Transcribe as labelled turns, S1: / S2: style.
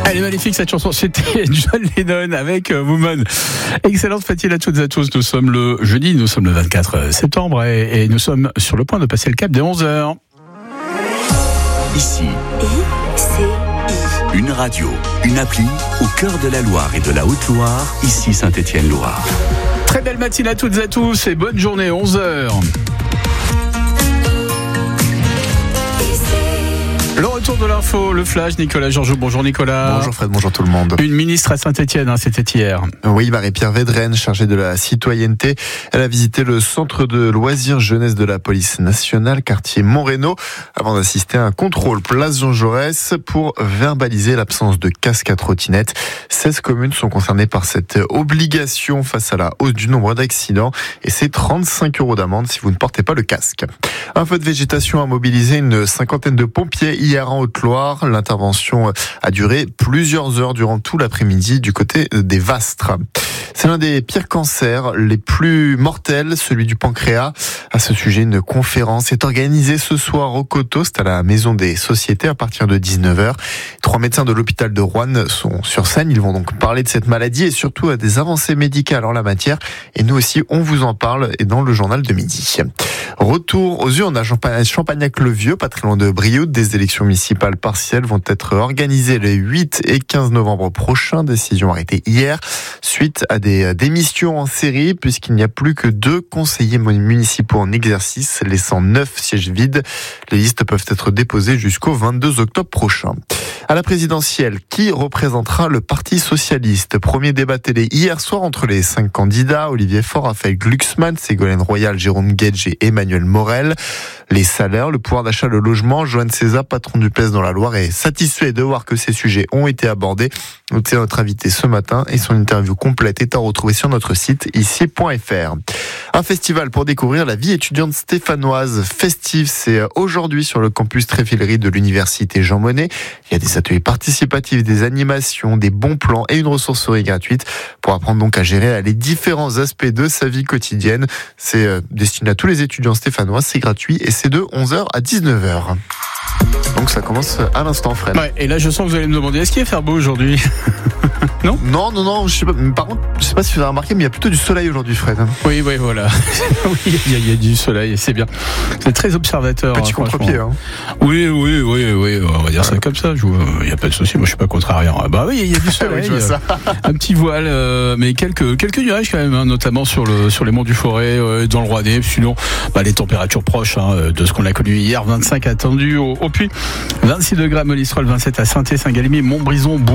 S1: Elle est magnifique cette chanson, c'était John Lennon avec Woman. Excellente fatigue à toutes et à tous, nous sommes le jeudi, nous sommes le 24 septembre et nous sommes sur le point de passer le cap des 11h.
S2: Ici, une radio, une appli au cœur de la Loire et de la Haute-Loire, ici Saint-Étienne-Loire.
S1: Très belle matinée à toutes et à tous et bonne journée, 11h. Le retour de l'info, le flash, Nicolas Georgeau. Bonjour Nicolas.
S3: Bonjour Fred, bonjour tout le monde.
S1: Une ministre à Saint-Étienne, c'était hier.
S3: Oui, Marie-Pierre Védrenne, chargée de la citoyenneté. Elle a visité le centre de loisirs jeunesse de la police nationale, quartier Montreno, avant d'assister à un contrôle place Jean Jaurès pour verbaliser l'absence de casque à trottinette. 16 communes sont concernées par cette obligation face à la hausse du nombre d'accidents et c'est 35 € d'amende si vous ne portez pas le casque. Un feu de végétation a mobilisé une cinquantaine de pompiers hier en Haute-Loire. L'intervention a duré plusieurs heures durant tout l'après-midi du côté des Vastres. C'est l'un des pires cancers, les plus mortels, celui du pancréas. À ce sujet, une conférence est organisée ce soir au Coteau, c'est à la Maison des Sociétés à partir de 19h. 3 médecins de l'hôpital de Roanne sont sur scène. Ils vont donc parler de cette maladie et surtout à des avancées médicales en la matière. Et nous aussi, on vous en parle et dans le journal de midi. Retour aux urnes à Champagnac-le-Vieux, pas très loin de Brioude. Des élections municipales partielles vont être organisées les 8 et 15 novembre prochains. Décision arrêtée hier suite à des démissions en série puisqu'il n'y a plus que 2 conseillers municipaux en exercice, laissant 9 sièges vides. Les listes peuvent être déposées jusqu'au 22 octobre prochain. À la présidentielle, qui représentera le Parti socialiste? Premier débat télé hier soir entre les 5 candidats, Olivier Faure, Raphaël Glucksmann, Ségolène Royal, Jérôme Guedj et Emmanuel Morel. Les salaires, le pouvoir d'achat, le logement, Johan César, patron du PES dans la Loire, est satisfait de voir que ces sujets ont été abordés. Notez notre invité ce matin et son interview complète est à retrouver sur notre site ici.fr. Un festival pour découvrir la vie étudiante stéphanoise. Festive, c'est aujourd'hui sur le campus Tréfilerie de l'université Jean Monnet. Il y a des ateliers participatifs, des animations, des bons plans et une ressourcerie gratuite pour apprendre donc à gérer les différents aspects de sa vie quotidienne. C'est destiné à tous les étudiants stéphanois, c'est gratuit et c'est de 11h à 19h. Donc ça commence à l'instant, Fred.
S1: Ouais, et là je sens que vous allez me demander, est-ce qu'il va faire beau aujourd'hui? Non, je sais pas. Par contre, je sais pas si vous avez remarqué, mais il y a plutôt du soleil aujourd'hui, Fred. Oui, voilà. Oui, il y a du soleil, c'est bien. C'est très observateur.
S3: Petit contre-pied, hein.
S1: Oui, on va dire ça comme ça. Il n'y a pas de souci, moi je suis pas contrariant. Bah oui, il y a du soleil.
S3: Oui, je vois ça.
S1: Un petit voile, mais quelques nuages quand même, hein, notamment sur les monts du Forêt, dans le Rouennais. Sinon, les températures proches de ce qu'on a connu hier. 25 attendus au Puy, 26 degrés à Monistrol, 27 à Saint-Étienne, Saint-Galmier, Montbrison,